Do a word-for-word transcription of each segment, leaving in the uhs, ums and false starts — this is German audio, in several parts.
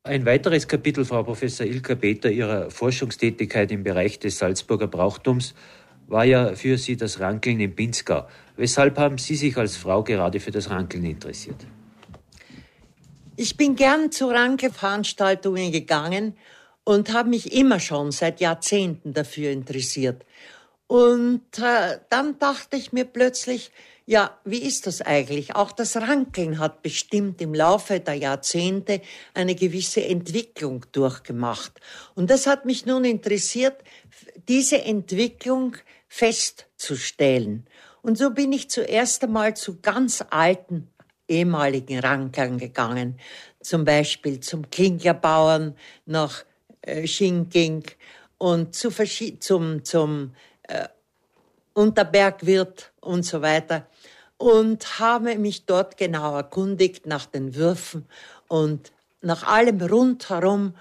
Ein weiteres Kapitel, Frau Professor Ilka Peter, Ihrer Forschungstätigkeit im Bereich des Salzburger Brauchtums war ja für Sie das Rankeln im Pinzgau. Weshalb haben Sie sich als Frau gerade für das Rankeln interessiert? Ich bin gern zu Rankelveranstaltungen gegangen und habe mich immer schon seit Jahrzehnten dafür interessiert. Und äh, dann dachte ich mir plötzlich, ja, wie ist das eigentlich? Auch das Rankeln hat bestimmt im Laufe der Jahrzehnte eine gewisse Entwicklung durchgemacht. Und das hat mich nun interessiert, diese Entwicklung festzustellen. Und so bin ich zuerst einmal zu ganz alten ehemaligen Ranklern gegangen. Zum Beispiel zum Klinklerbauern nach äh, Schinking und zu verschied- zum, zum äh, Unterbergwirt und so weiter. Und habe mich dort genau erkundigt nach den Würfen und nach allem rundherum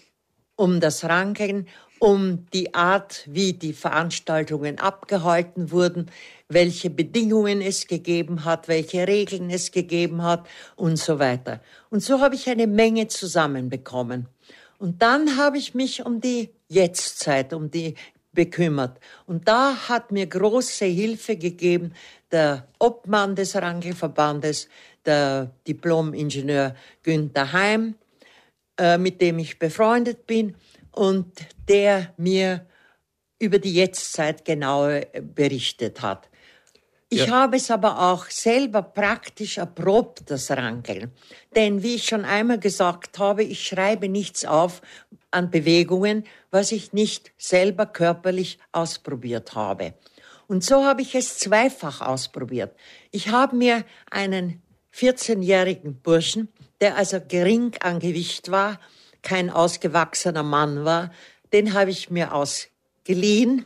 um das Rankeln, um die Art, wie die Veranstaltungen abgehalten wurden, welche Bedingungen es gegeben hat, welche Regeln es gegeben hat und so weiter. Und so habe ich eine Menge zusammenbekommen. Und dann habe ich mich um die Jetztzeit, um die bekümmert. Und da hat mir große Hilfe gegeben der Obmann des Rankelverbandes, der Diplom-Ingenieur Günther Heim, äh, mit dem ich befreundet bin und der mir über die Jetztzeit genau berichtet hat. Ich ja. habe es aber auch selber praktisch erprobt, das Rankeln. Denn wie ich schon einmal gesagt habe, ich schreibe nichts auf an Bewegungen, was ich nicht selber körperlich ausprobiert habe. Und so habe ich es zweifach ausprobiert. Ich habe mir einen vierzehnjährigen Burschen, der also gering an Gewicht war, kein ausgewachsener Mann war, den habe ich mir ausgeliehen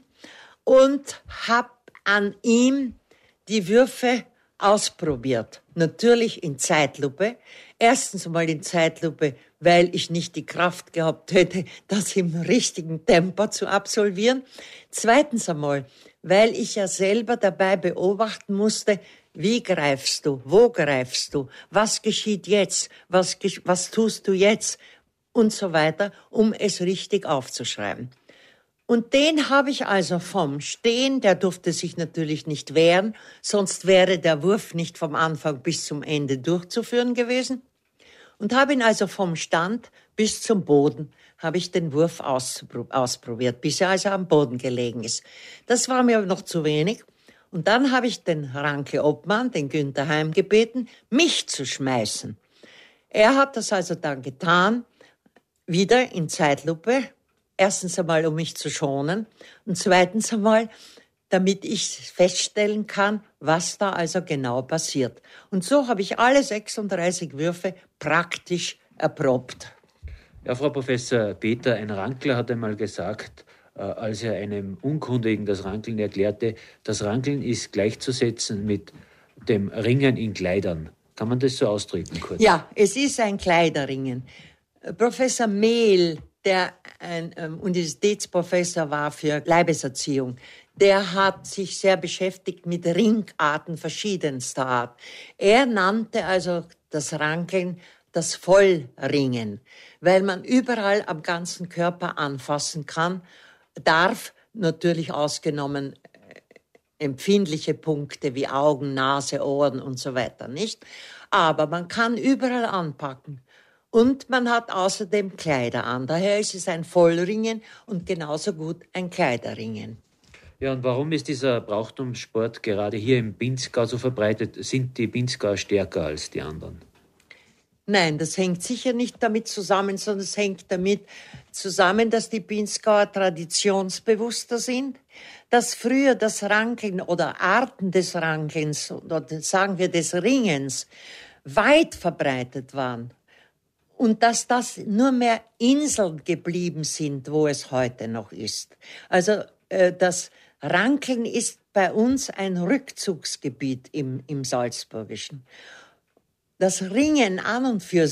und habe an ihm die Würfe ausprobiert. Natürlich in Zeitlupe. Erstens mal in Zeitlupe, weil ich nicht die Kraft gehabt hätte, das im richtigen Tempo zu absolvieren. Zweitens einmal, weil ich ja selber dabei beobachten musste, wie greifst du, wo greifst du, was geschieht jetzt, was, was tust du jetzt und so weiter, um es richtig aufzuschreiben. Und den habe ich also vom Stehen, der durfte sich natürlich nicht wehren, sonst wäre der Wurf nicht vom Anfang bis zum Ende durchzuführen gewesen. Und habe ihn also vom Stand bis zum Boden, habe ich den Wurf ausprobiert, bis er also am Boden gelegen ist. Das war mir noch zu wenig. Und dann habe ich den Ranke-Obmann, den Günther Heim, gebeten, mich zu schmeißen. Er hat das also dann getan, wieder in Zeitlupe. Erstens einmal, um mich zu schonen und zweitens einmal, damit ich feststellen kann, was da also genau passiert. Und so habe ich alle sechsunddreißig Würfe praktisch erprobt. Ja, Frau Professor Peter, ein Rankler hat einmal gesagt, äh, als er einem Unkundigen das Rankeln erklärte, das Rankeln ist gleichzusetzen mit dem Ringen in Kleidern. Kann man das so ausdrücken kurz? Ja, es ist ein Kleiderringen. Professor Mehl, der ein ähm, Universitätsprofessor war für Leibeserziehung, der hat sich sehr beschäftigt mit Ringarten verschiedenster Art. Er nannte also das Rankeln das Vollringen, weil man überall am ganzen Körper anfassen kann, darf, natürlich ausgenommen äh, empfindliche Punkte wie Augen, Nase, Ohren und so weiter, nicht? Aber man kann überall anpacken. Und man hat außerdem Kleider an. Daher ist es ein Vollringen und genauso gut ein Kleiderringen. Ja, und warum ist dieser Brauchtumssport gerade hier im Pinzgau so verbreitet? Sind die Pinzgauer stärker als die anderen? Nein, das hängt sicher nicht damit zusammen, sondern es hängt damit zusammen, dass die Pinzgauer traditionsbewusster sind, dass früher das Rankeln oder Arten des Rankelns oder sagen wir des Ringens weit verbreitet waren. Und dass das nur mehr Inseln geblieben sind, wo es heute noch ist. Also äh, das Rankeln ist bei uns ein Rückzugsgebiet im, im Salzburgischen. Das Ringen an und für